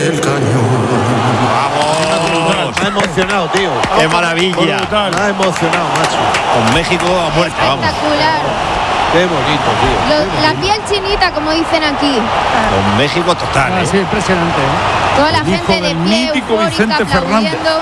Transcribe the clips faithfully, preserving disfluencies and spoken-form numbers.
El cañón. ¡Vamos! Me ha emocionado, tío. ¡Qué maravilla! Me ha emocionado, macho. Con México a muerte, vamos. Espectacular. Qué bonito, tío. Lo- Qué la bonito. piel chinita, como dicen aquí. Con México total, Ah, ¿eh? sí, impresionante, ¿eh? Toda la El hijo gente de del pie, mítico eufórica, Vicente Fernández. aplaudiendo.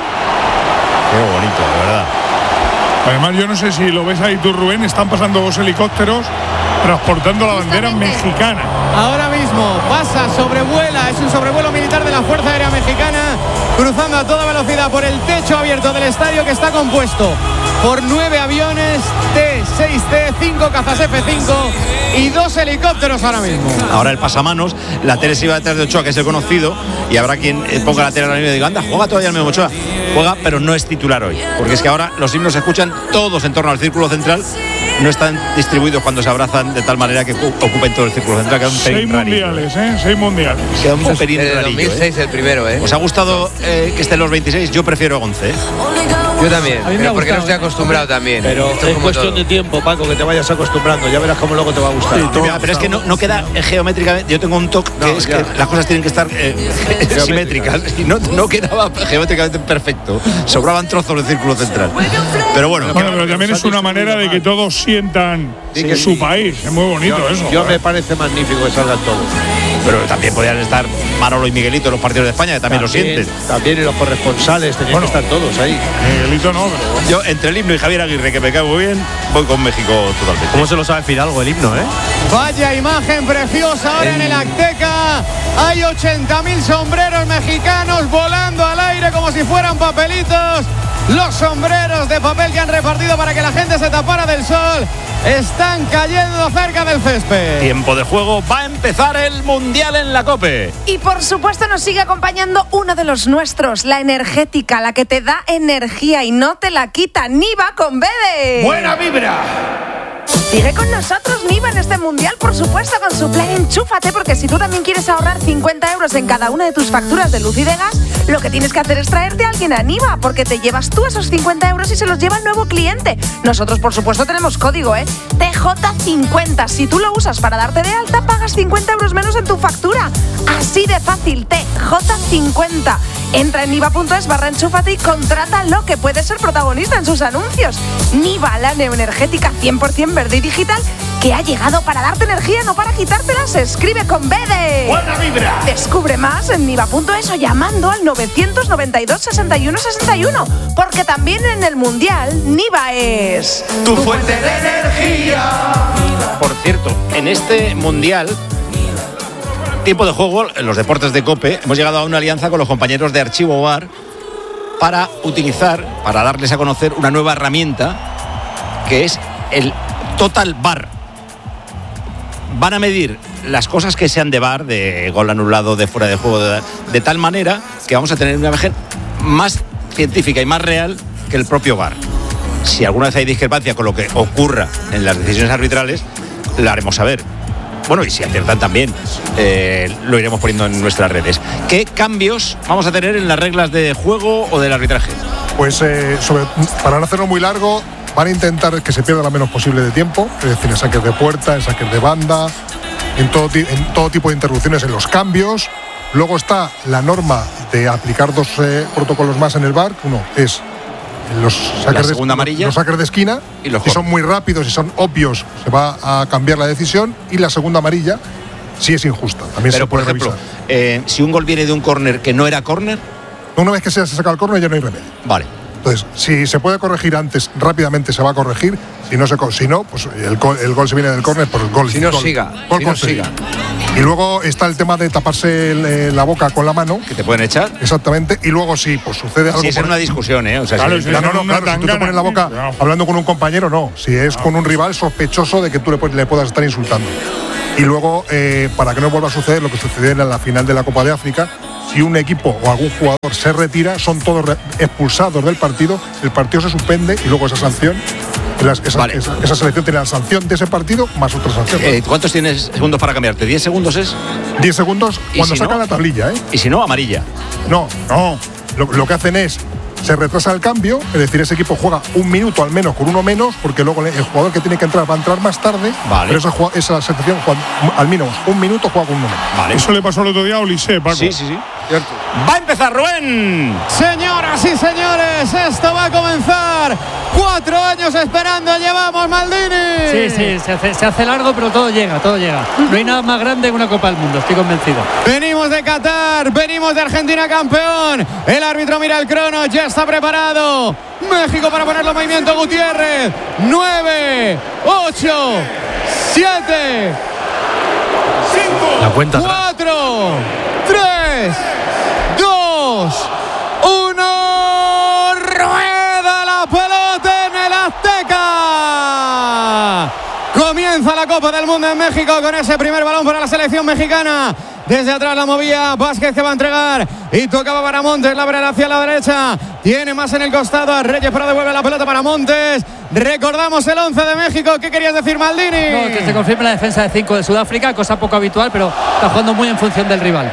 Qué bonito, de verdad. Además, yo no sé si lo ves ahí tú, Rubén, están pasando dos helicópteros transportando la bandera Justamente. mexicana. Ahora mismo pasa, sobrevuela, es un sobrevuelo militar de la Fuerza Aérea Mexicana, cruzando a toda velocidad por el techo abierto del estadio, que está compuesto por nueve aviones T seis T, cinco cazas F cinco y dos helicópteros ahora mismo. Ahora el pasamanos, la tele se iba detrás de Ochoa, que es el conocido, y habrá quien eh, ponga la tele ahora mismo y diga, anda, juega todavía el mismo Ochoa. Juega, pero no es titular hoy, porque es que ahora los himnos se escuchan todos en torno al círculo central, no están distribuidos cuando se abrazan de tal manera que ocu- ocupen todo el círculo central, queda un Seis pelín rarillo. mundiales, ¿eh? Seis mundiales. Queda un pelín Desde el rarillo, dos mil seis ¿eh? el primero, ¿eh? ¿Os ha gustado eh, que estén los veintiséis? Yo prefiero once, ¿eh? Yo también, A mí me pero ha porque no gustado, estoy ¿eh? acostumbrado también. Pero Esto es como cuestión todo. de tiempo, Paco, que te vayas acostumbrando. Ya verás cómo luego te va a gustar. Mira, pero es que no, no queda eh, geométricamente. Yo tengo un toque que No, es ya. que las cosas tienen que estar eh, simétricas y no, no quedaba geométricamente perfecto. Sobraban trozos del círculo central. Pero bueno, Bueno, pero también es una manera de que todos sientan Sí, que su sí. país. Es muy bonito yo, eso. Yo joder. me parece magnífico que salgan todos. pero también podían estar Manolo y Miguelito en los partidos de España, que también, lo sienten. También y los corresponsales tenían Bueno. que estar todos ahí. Miguelito no, pero Yo, entre el himno y Javier Aguirre, que me cae muy bien, voy con México totalmente. ¿Cómo se lo sabe Fidalgo el himno, eh? Vaya imagen preciosa ahora en el Azteca. Hay ochenta mil sombreros mexicanos volando al aire como si fueran papelitos. Los sombreros de papel que han repartido para que la gente se tapara del sol están cayendo cerca del césped. Tiempo de juego, va a empezar el Mundial en la COPE. Y por supuesto nos sigue acompañando uno de los nuestros, la energética, la que te da energía y no te la quita. Niva con B D. ¡Buena vibra! Sigue con nosotros Niva en este Mundial, por supuesto, con su plan Enchúfate, porque si tú también quieres ahorrar cincuenta euros en cada una de tus facturas de luz y de gas, lo que tienes que hacer es traerte a alguien a Niva, porque te llevas tú esos cincuenta euros y se los lleva el nuevo cliente. Nosotros, por supuesto, tenemos código, ¿eh? T J cincuenta. Si tú lo usas para darte de alta, pagas cincuenta euros menos en tu factura. Así de fácil, T J cincuenta. Entra en niva.es barra enchúfate y contrátalo, que puede ser protagonista en sus anuncios. Niva, la neoenergética cien por ciento verde y digital, que ha llegado para darte energía, no para quitártela. Se escribe con B D. ¡Buena vibra! Descubre más en niva.es o llamando al novecientos noventa y dos sesenta y uno sesenta y uno, porque también en el Mundial Niva es Tu fuente de energía. Por cierto, en este Mundial, tiempo de juego, en los deportes de COPE, hemos llegado a una alianza con los compañeros de Archivo Bar para utilizar, para darles a conocer una nueva herramienta que es el Total Bar. Van a medir las cosas que sean de bar, de gol anulado, de fuera de juego, de, de tal manera que vamos a tener una imagen más científica y más real que el propio bar. Si alguna vez hay discrepancia con lo que ocurra en las decisiones arbitrales, la haremos saber. Bueno, y si aciertan también, eh, lo iremos poniendo en nuestras redes. ¿Qué cambios vamos a tener en las reglas de juego o del arbitraje? Pues eh, sobre, para no hacerlo muy largo, van a intentar que se pierda lo menos posible de tiempo, es decir, en saques de puerta, en saques de banda, en todo, en todo tipo de interrupciones en los cambios. Luego está la norma de aplicar dos eh, protocolos más en el V A R. Uno es los saques, de, amarilla. los saques de esquina, y los si son muy rápidos y son obvios, se va a cambiar la decisión. Y la segunda amarilla, si es injusta, también Pero, se puede por ejemplo, revisar. eh, si un gol viene de un córner que no era córner, Una vez que se ha sacado el córner ya no hay remedio. vale. Entonces, si se puede corregir antes, rápidamente se va a corregir. Si no, se, si no pues el gol, el gol se viene del córner por el gol. Si no, gol, siga. Gol Si no, conseguido. siga. Y luego está el tema de taparse el, eh, la boca con la mano. Que te pueden echar. Exactamente. Y luego, si pues sucede algo. Sí, es por- una discusión, ¿eh? O sea, Claro, si- sí. No, no, no, Una claro, si tú te tangana, pones la boca cuidado. hablando con un compañero, no. Si es con un rival sospechoso de que tú le, pu- le puedas estar insultando. Y luego, eh, para que no vuelva a suceder lo que sucedió en la final de la Copa de África, si un equipo o algún jugador se retira, son todos re- expulsados del partido, el partido se suspende y luego esa sanción, las- esa, Vale. esa, esa selección tiene la sanción de ese partido más otra sanción. eh, ¿Cuántos tienes segundos para cambiarte? ¿diez segundos es? diez segundos ¿Y cuando si sacan no? la tablilla, ¿eh? Y si no, amarilla. No, no. Lo, lo que hacen es, se retrasa el cambio, es decir, ese equipo juega un minuto al menos con uno menos, porque luego el jugador que tiene que entrar va a entrar más tarde, Vale. pero esa, jugada- esa selección juega al menos un minuto juega con uno menos. Vale. Eso le pasó el otro día a Olise, Paco. Sí, sí, sí. Va a empezar Rubén. Señoras y señores, esto va a comenzar. Cuatro años esperando llevamos, Maldini. Sí, sí, se hace, se hace largo, pero todo llega, todo llega. No hay nada más grande que una Copa del Mundo, estoy convencido. Venimos de Qatar, venimos de Argentina campeón. El árbitro mira el crono, ya está preparado. México para ponerlo en movimiento, Gutiérrez. Nueve, ocho, siete, cinco, La cuenta atrás. cuatro, tres, dos, uno. Rueda la pelota en el Azteca. Comienza la Copa del Mundo en México con ese primer balón para la selección mexicana. Desde atrás la movía Vázquez, que va a entregar y tocaba para Montes, la abre hacia la derecha, tiene más en el costado a Reyes, pero devuelve la pelota para Montes. Recordamos el once de México. ¿Qué querías decir, Maldini? No, que se confirme la defensa de cinco de Sudáfrica, cosa poco habitual, pero está jugando muy en función del rival.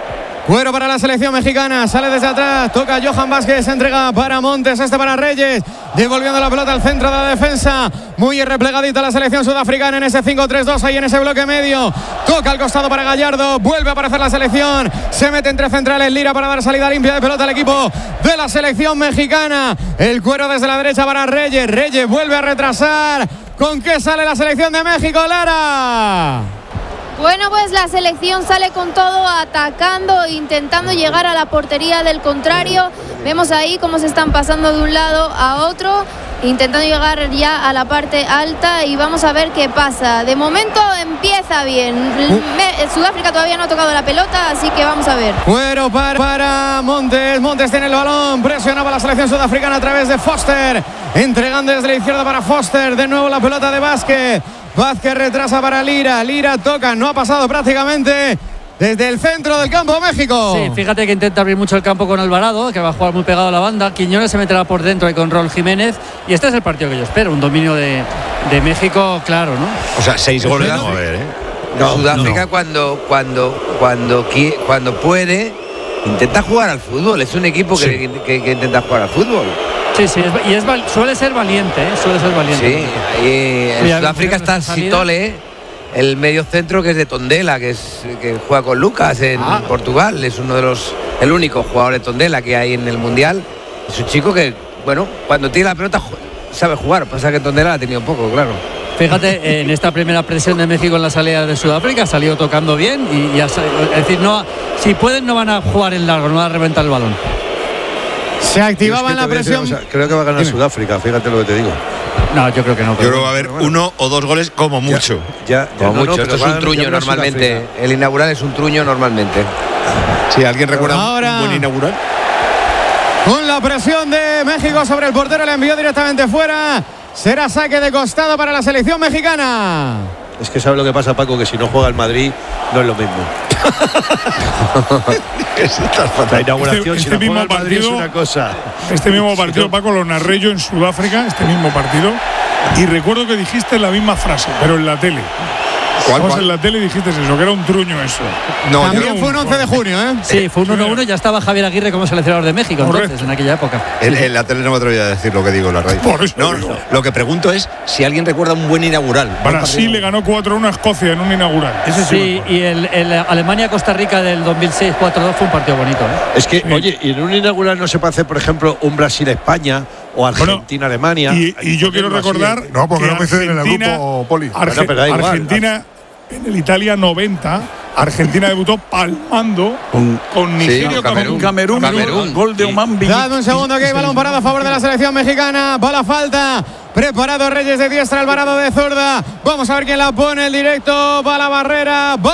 Cuero para la selección mexicana, sale desde atrás, toca Johan Vázquez, se entrega para Montes, este para Reyes, devolviendo la pelota al centro de la defensa, muy replegadita la selección sudafricana en ese cinco tres dos, ahí en ese bloque medio, toca al costado para Gallardo, vuelve a aparecer la selección, se mete entre centrales Lira para dar salida limpia de pelota al equipo de la selección mexicana, el cuero desde la derecha para Reyes, Reyes vuelve a retrasar. ¿Con qué sale la selección de México, Lara? Bueno, pues la selección sale con todo, atacando, intentando llegar a la portería del contrario. Vemos ahí cómo se están pasando de un lado a otro, intentando llegar ya a la parte alta, y vamos a ver qué pasa. De momento empieza bien. Me, Sudáfrica todavía no ha tocado la pelota, así que vamos a ver. Cuero para, para Montes. Montes tiene el balón, presionaba la selección sudafricana a través de Foster, entregando desde la izquierda para Foster. De nuevo la pelota de Vázquez. Vázquez retrasa para Lira. Lira toca, no ha pasado prácticamente desde el centro del campo México. Sí, fíjate que intenta abrir mucho el campo con Alvarado, que va a jugar muy pegado a la banda. Quiñones se meterá por dentro y con Raúl Jiménez. Y este es el partido que yo espero, un dominio de, de México, claro, ¿no? O sea, seis goles. Vamos No, a ver, ¿eh? No, Sudáfrica no. cuando cuando cuando qui- cuando puede intenta jugar al fútbol. Es un equipo que, Sí. que, que intenta jugar al fútbol. Sí, sí, es, y es, val- suele ser valiente, ¿eh? Suele ser valiente. Sí, ahí en Mira, Sudáfrica mira está esa salida. Sitole, el medio centro, que es de Tondela, que es que juega con Lucas en Ah. Portugal. Es uno de los el único jugador de Tondela que hay en el mundial. Es un chico que, bueno, cuando tiene la pelota ju- sabe jugar. Pasa que Tondela la ha tenido poco, claro. Fíjate, en esta primera presión de México en la salida de Sudáfrica ha salido tocando bien y, y ha sal- es decir, no, si pueden no van a jugar en largo, no van a reventar el balón. Se activaba en la presión. O sea, creo que va a ganar Dime. Sudáfrica, fíjate lo que te digo. No, yo creo que no. Yo creo que va a haber uno o dos goles como mucho. Ya, ya, Como no, no, mucho, pero esto es va- un ya truño gana normalmente. Sudáfrica. El inaugural es un truño normalmente. Si alguien recuerda Ahora- un buen inaugural. Con la presión de México sobre el portero, le envió directamente fuera. Será saque de costado para la selección mexicana. Es que sabe lo que pasa, Paco, que si no juega el Madrid no es lo mismo. La inauguración, Este- si este no mismo juega el Madrid es partido- una cosa. Este mismo partido, Paco, lo narré yo en Sudáfrica, este mismo partido, y recuerdo que dijiste la misma frase, pero en la tele. ¿Cuál, Vamos, cuál? en la tele dijiste eso, que era un truño eso. No, También yo- fue un once de junio, ¿eh? Sí, fue un uno uno, ya estaba Javier Aguirre como seleccionador de México, entonces, Correcto. en aquella época. En, en la tele no me atreví a decir lo que digo en la radio. Por eso no, digo. no, lo que pregunto es si alguien recuerda un buen inaugural. Brasil le ganó cuatro a uno a Escocia en un inaugural. Ese sí. me Sí, acuerdo. y el, el Alemania-Costa Rica del dos mil seis cuatro dos fue un partido bonito, ¿eh? Es que, oye, y en un inaugural no se puede hacer, por ejemplo, un Brasil-España o Argentina-Alemania. Y, y yo quiero recordar. No, porque que no coinciden en el Argentina- grupo, Poli. Arge- Bueno, pero da igual. Argentina, en el Italia noventa, Argentina debutó palmando Con- con Nigeria Sí, o Camerún. Camerún, Camerún. gol de Oman Billy. Dame un segundo, que hay balón parado a favor de la selección mexicana. Va la falta. Preparado Reyes de diestra, Alvarado de zurda. Vamos a ver quién la pone. El directo. Va la barrera. Va